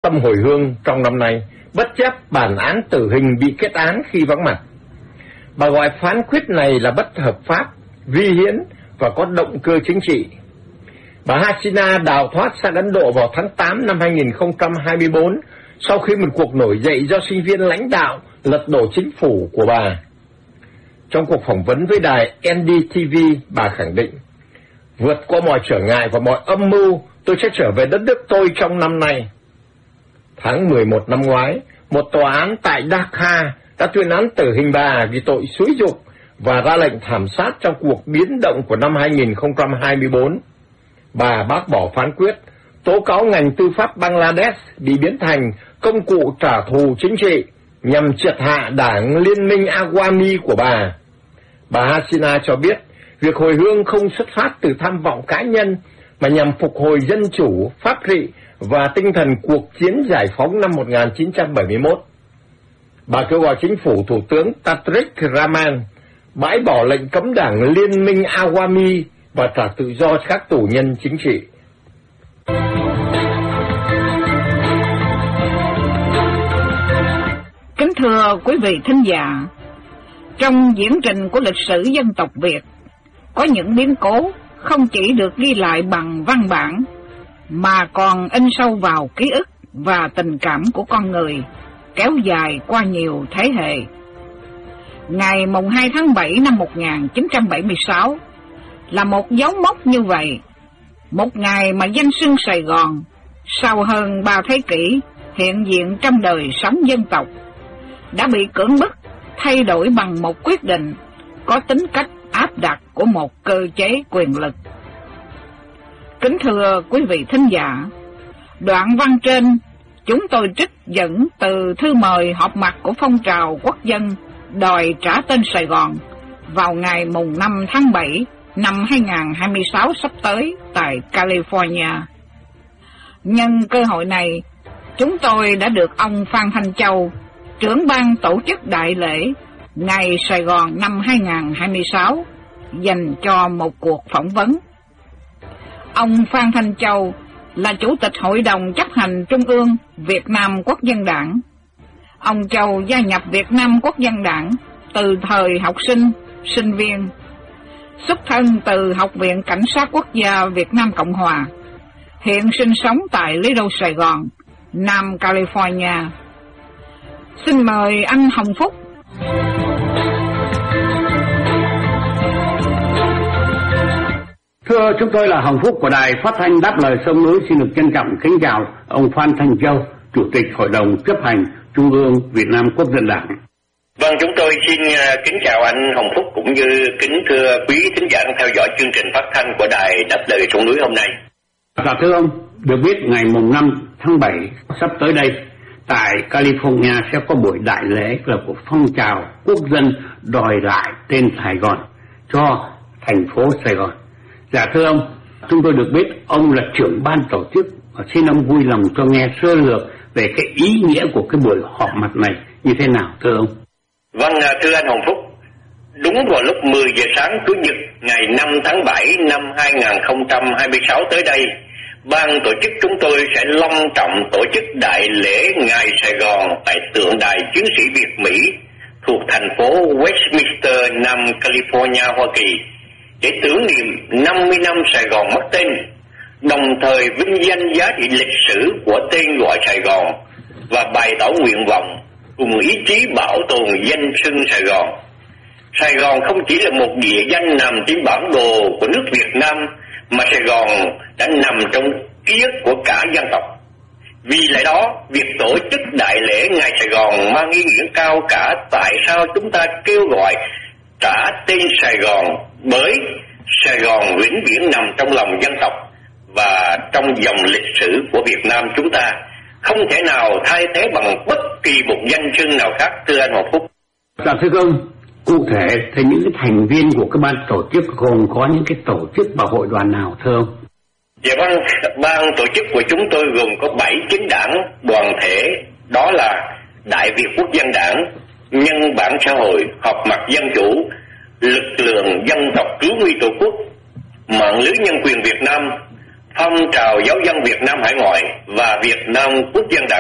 tâm hồi hương trong năm nay, bất chấp bản án tử hình bị kết án khi vắng mặt. Bà gọi phán quyết này là bất hợp pháp, vi hiến và có động cơ chính trị. Bà Hasina đào thoát sang Ấn Độ vào tháng 8 năm 2024 sau khi một cuộc nổi dậy do sinh viên lãnh đạo lật đổ chính phủ của bà. Trong cuộc phỏng vấn với đài NDTV, bà khẳng định, vượt qua mọi trở ngại và mọi âm mưu, tôi sẽ trở về đất nước tôi trong năm nay. Tháng 11 năm ngoái, một tòa án tại Dhaka đã tuyên án tử hình bà vì tội xúi giục và ra lệnh thảm sát trong cuộc biến động của năm 2024. Bà bác bỏ phán quyết, tố cáo ngành tư pháp Bangladesh bị biến thành công cụ trả thù chính trị nhằm triệt hạ đảng Liên minh Awami của bà. Bà Hasina cho biết, việc hồi hương không xuất phát từ tham vọng cá nhân mà nhằm phục hồi dân chủ, pháp trị và tinh thần cuộc chiến giải phóng năm 1971. Bà kêu gọi chính phủ Thủ tướng Tareq Rahman bãi bỏ lệnh cấm đảng Liên minh Awami và trả tự do cho các tù nhân chính trị. Kính thưa quý vị thính giả, trong diễn trình của lịch sử dân tộc Việt, có những biến cố không chỉ được ghi lại bằng văn bản, mà còn in sâu vào ký ức và tình cảm của con người, kéo dài qua nhiều thế hệ. Ngày mùng 2 tháng 7 năm 1976 là một dấu mốc như vậy, một ngày mà danh xưng Sài Gòn sau hơn 3 thế kỷ hiện diện trong đời sống dân tộc đã bị cưỡng bức thay đổi bằng một quyết định có tính cách áp đặt của một cơ chế quyền lực. Kính thưa quý vị thính giả, đoạn văn trên chúng tôi trích dẫn từ thư mời họp mặt của phong trào quốc dân đòi trả tên Sài Gòn vào ngày mùng 5 tháng 7 năm 2026 sắp tới tại California. Nhân cơ hội này, chúng tôi đã được ông Phan Thanh Châu, trưởng ban tổ chức đại lễ Ngày Sài Gòn năm 2026, dành cho một cuộc phỏng vấn. Ông Phan Thanh Châu là Chủ tịch Hội đồng chấp hành Trung ương Việt Nam Quốc dân Đảng. Ông Châu gia nhập Việt Nam Quốc dân Đảng từ thời học sinh, sinh viên, xuất thân từ Học viện Cảnh sát Quốc gia Việt Nam Cộng Hòa, hiện sinh sống tại Lý Đô, Sài Gòn, Nam California. Xin mời anh Hồng Phúc. Thưa, chúng tôi là Hồng Phúc của Đài Phát thanh Đáp lời Sông Núi, xin được trân trọng kính chào ông Phan Thanh Châu, Chủ tịch Hội đồng chấp hành Trung ương Việt Nam Quốc dân Đảng. Vâng, chúng tôi xin kính chào anh Hồng Phúc cũng như kính thưa quý thính giả theo dõi chương trình phát thanh của Đài Đáp lời Sông Núi hôm nay. Dạ thưa ông, được biết ngày mùng 5 tháng 7 sắp tới đây, tại California sẽ có buổi đại lễ là của phong trào quốc dân đòi lại tên Sài Gòn cho thành phố Sài Gòn. Dạ thưa ông, chúng tôi được biết ông là trưởng ban tổ chức, và xin ông vui lòng cho nghe sơ lược về cái ý nghĩa của cái buổi họp mặt này như thế nào thưa ông. Vâng, thưa anh Hồng Phúc, đúng vào lúc 10 giờ sáng Chủ nhật ngày 5 tháng 7 năm 2026 tới đây, ban tổ chức chúng tôi sẽ long trọng tổ chức đại lễ Ngày Sài Gòn tại tượng đài chiến sĩ Việt Mỹ thuộc thành phố Westminster, Nam California, Hoa Kỳ, để tưởng niệm 50 năm Sài Gòn mất tên, đồng thời vinh danh giá trị lịch sử của tên gọi Sài Gòn và bày tỏ nguyện vọng cùng ý chí bảo tồn danh xưng Sài Gòn. Sài Gòn không chỉ là một địa danh nằm trên bản đồ của nước Việt Nam, mà Sài Gòn đã nằm trong ký ức của cả dân tộc. Vì lẽ đó, việc tổ chức đại lễ Ngày Sài Gòn mang ý nghĩa cao cả tại sao chúng ta kêu gọi trả tên Sài Gòn, bởi Sài Gòn vĩnh viễn nằm trong lòng dân tộc và trong dòng lịch sử của Việt Nam chúng ta, không thể nào thay thế bằng bất kỳ một danh xưng nào khác, thưa anh Ngọc Phúc. Dạ thưa ông, cụ thể thì những cái thành viên của cái ban tổ chức gồm có những cái tổ chức và hội đoàn nào thưa ông? Dạ vâng, ban tổ chức của chúng tôi gồm có 7 chính đảng đoàn thể, đó là Đại Việt Quốc dân Đảng, Nhân bản xã hội, Họp mặt dân chủ, Lực lượng dân tộc cứu nguy Tổ quốc, Mạng lưới nhân quyền Việt Nam, Phong trào giáo dân Việt Nam hải ngoại và Việt Nam Quốc dân Đảng.